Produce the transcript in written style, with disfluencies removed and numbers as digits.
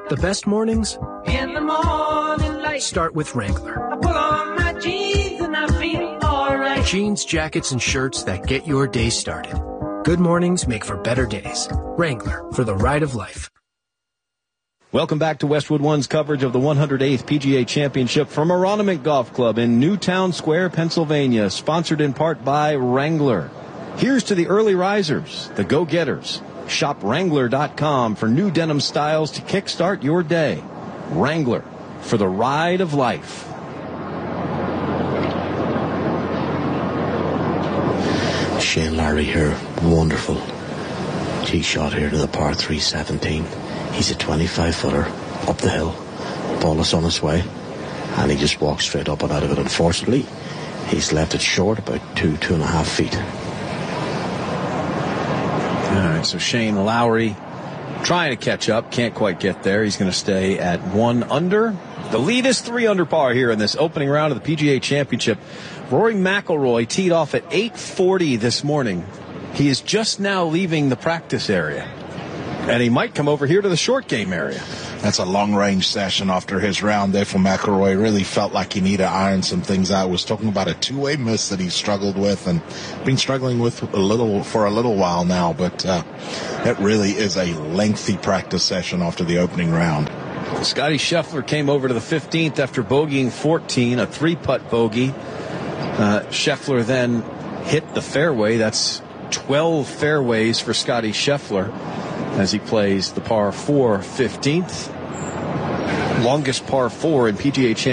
The best mornings in the morning light. Start with Wrangler. I pull on my jeans and I feel alright. Jeans, jackets, and shirts that get your day started. Good mornings make for better days. Wrangler, for the ride of life. Welcome back to Westwood One's coverage of the 108th PGA Championship from Aronimink Golf Club in Newtown Square, Pennsylvania, sponsored in part by Wrangler. Here's to the early risers, the go-getters. Shop Wrangler.com for new denim styles to kickstart your day. Wrangler, for the ride of life. Shane Lowry here, wonderful tee shot here to the par 3 17. He's a 25-footer up the hill. Ball is on its way, and he just walks straight up and out of it. Unfortunately, he's left it short, about 2.5 feet. All right, so Shane Lowry trying to catch up, can't quite get there. He's going to stay at 1 under. The lead is 3 under par here in this opening round of the PGA Championship. Rory McIlroy teed off at 8:40 this morning. He is just now leaving the practice area, and he might come over here to the short game area. That's a long-range session after his round there for McIlroy. Really felt like he needed to iron some things out. Was talking about a two-way miss that he struggled with and been struggling with for a little while now. But it really is a lengthy practice session after the opening round. Scotty Scheffler came over to the 15th after bogeying 14, a 3-putt bogey. Scheffler then hit the fairway. That's 12 fairways for Scotty Scheffler as he plays the par 4 15th. Longest par 4 in PGA Championship